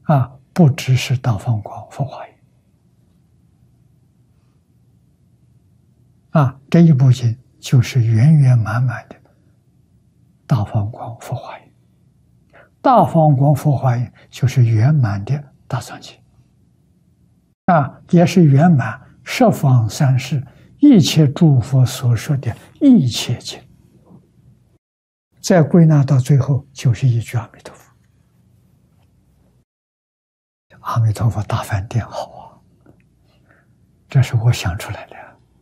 不只是大放光佛华严这一部经就是圆圆满满的大放光佛华严。大放光佛华严就是圆满的大藏经也是圆满十方三世一切诸佛所说的一切经，再归纳到最后就是一句阿弥陀佛。阿弥陀佛大梵天好这是我想出来的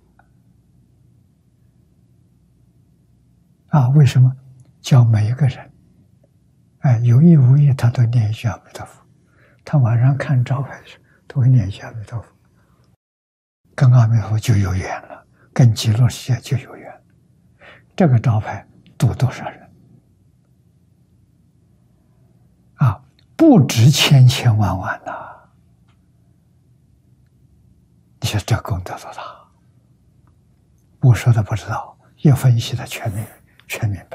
为什么叫每一个人有意无意他都念一句阿弥陀佛，他晚上看招牌的时候都会念一句阿弥陀佛，跟阿弥陀佛就有缘了，跟极乐世界就有缘。这个招牌度多少人不止千千万万你说这功德多大？我说的不知道，一分析的全明白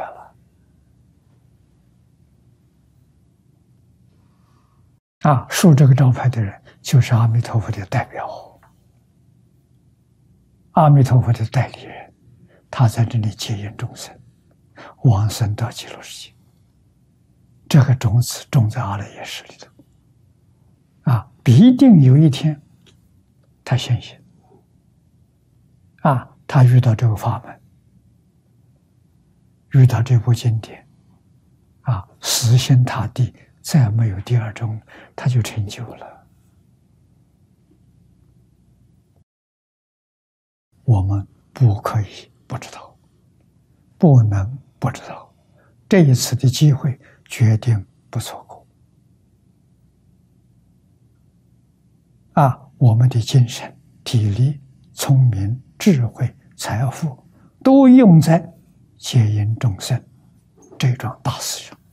了竖这个招牌的人就是阿弥陀佛的代表，阿弥陀佛的代理人，他在这里接引众生往生到极乐世界。这个种子种在阿赖耶识里头必定有一天他现行他遇到这个法门，遇到这部经典死心塌地，再没有第二种，他就成就了。我们不可以不知道，不能不知道，这一次的机会决定不错过我们的精神、体力、聪明、智慧、财富都用在接引众生这桩大事上。